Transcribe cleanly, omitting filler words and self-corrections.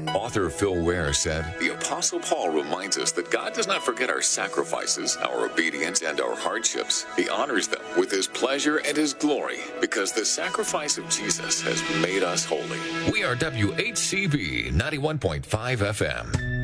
Author Phil Ware said, "The Apostle Paul reminds us that God does not forget our sacrifices, our obedience, and our hardships. He honors them with his pleasure and his glory because the sacrifice of Jesus has made us holy." We are WHCB 91.5 FM.